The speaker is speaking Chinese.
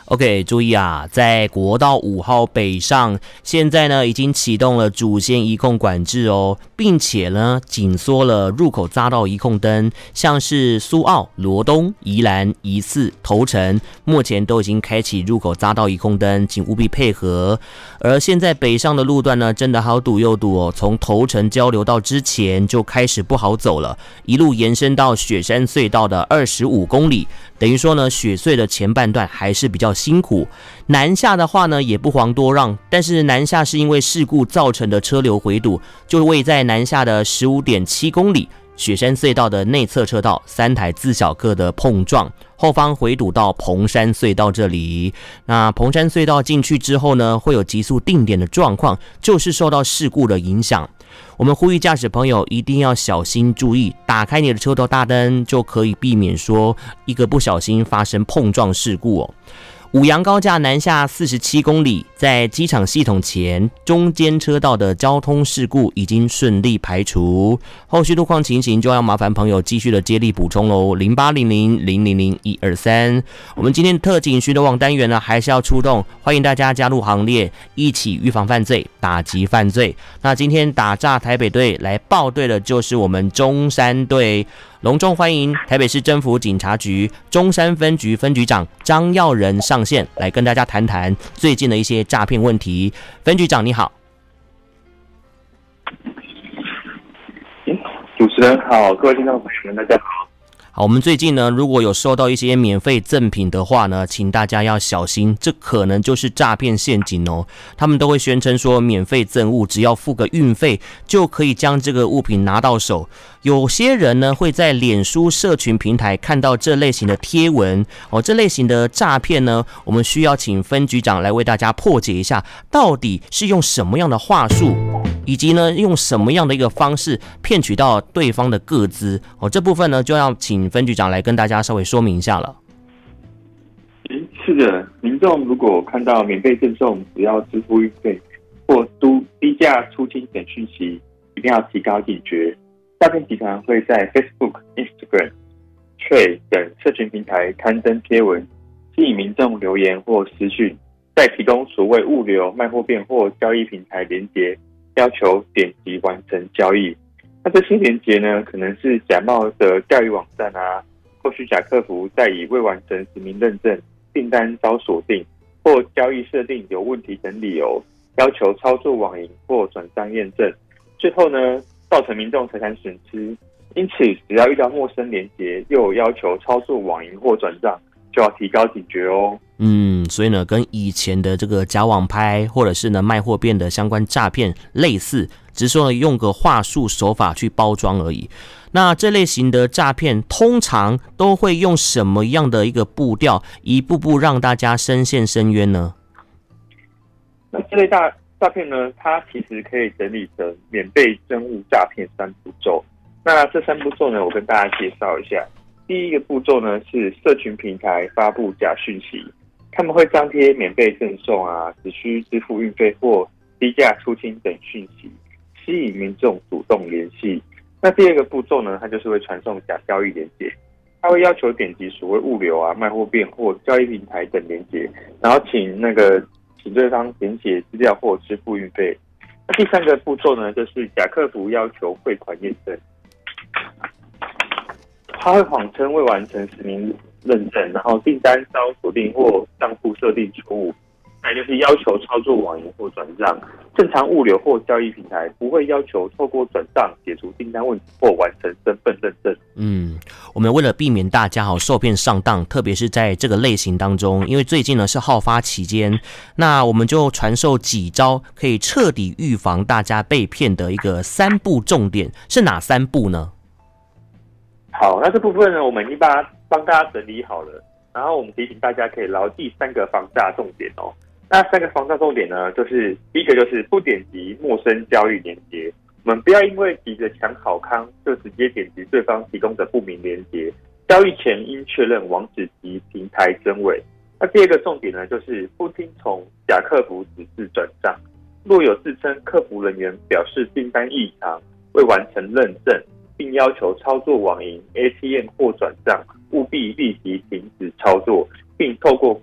OK， 注意啊，在国道5号北上，现在呢已经启动了主线移控管制哦，并且呢紧缩了入口匝道移控灯，像是苏澳、罗东、宜兰、宜四、头城，目前都已经开启入口匝道移控灯，请务必配合。而现在北上的路段呢，真的好堵又堵哦，从头城交流道之前就开始不好走了，一路延伸到雪山隧道的25公里，等于说呢，雪隧的前半段还是比较辛苦。南下的话呢，也不遑多让，但是南下是因为事故造成的车流回堵，就位在南下的15.7公里。雪山隧道的内侧车道3台自小客的碰撞，后方回堵到蓬山隧道这里。那蓬山隧道进去之后呢，会有急速定点的状况，就是受到事故的影响。我们呼吁驾驶朋友一定要小心注意，打开你的车头大灯，就可以避免说一个不小心发生碰撞事故哦。五杨高架南下47公里，在机场系统前中间车道的交通事故已经顺利排除，后续路况情形就要麻烦朋友继续的接力补充喽。0800000123，我们今天特警巡逻网单元呢，还是要出动，欢迎大家加入行列，一起预防犯罪，打击犯罪。那今天打炸台北队来报队的就是我们中山队。隆重欢迎台北市政府警察局中山分局分局长张耀仁上线，来跟大家谈谈最近的一些诈骗问题。分局长你好。 主持人好，各位听众朋友们大家好。 好，我们最近呢，如果有收到一些免费赠品的话呢，请大家要小心，这可能就是诈骗陷阱哦。他们都会宣称说免费赠物，只要付个运费就可以将这个物品拿到手。有些人呢会在脸书社群平台看到这类型的贴文哦，这类型的诈骗呢，我们需要请分局长来为大家破解一下，到底是用什么样的话术，以及呢用什么样的一个方式骗取到对方的个资哦。这部分呢就要请分局长来跟大家稍微说明一下了。 是的，民众如果看到免费赠送只要支付运费或低价出清等讯息，一定要提高警觉。诈骗集团会在 Facebook、Instagram、Threads 等社群平台刊登贴文，吸引民众留言或私讯，再提供所谓物流、卖货店或交易平台连结，要求点击完成交易。那这些连结呢，可能是假冒的钓鱼网站啊，或虚假客服再以未完成实名认证、订单遭锁定或交易设定有问题等理由，要求操作网银或转账验证，最后呢，造成民众财产损失。因此，只要遇到陌生连结又有要求操作网银或转账，就要提高警觉哦。 所以呢，跟以前的这个假网拍或者是呢卖货店的相关诈骗类似，只是说呢用个话术手法去包装而已。那这类型的诈骗通常都会用什么样的一个步调，一步步让大家深陷深渊呢？ 那这类诈骗呢，它其实可以整理成免费赠物诈骗3步骤。那这3步骤呢，我跟大家介绍一下。第一个步骤呢是社群平台发布假讯息，他们会张贴免费赠送啊，只需支付运费或低价出清等讯息，吸引民众主动联系。那第二个步骤呢，它就是会传送假交易连结，他会要求点击所谓物流啊、卖货店或交易平台等连结，然后请对方填写资料或支付运费。那第3个步骤呢，就是假客服要求汇款验证。他会谎称未完成实名认证，然后订单遭锁定或账户设定错误，再就是要求操作网银或转账。正常物流或交易平台不会要求透过转账解除订单问题或完成身份认证。 我们为了避免大家受骗上当，特别是在这个类型当中，因为最近呢是好发期间，那我们就传授几招可以彻底预防大家被骗的一个3步重点，是哪3步呢？ 好，那这部分呢，我们已经帮大家整理好了，然后我们提醒大家可以牢记3个防诈重点哦。那3个防诈重点呢，就是第一个就是不点击陌生交易连结，我们不要因为急着抢好康就直接点击对方提供的不明连结，交易前应确认网址及平台真伪。那第二个重点呢，就是不听从假客服指示转账，若有自称客服人员表示订单异常未完成认证，并要求操作网银、ATM 或转账，务必立即停止操作，并透过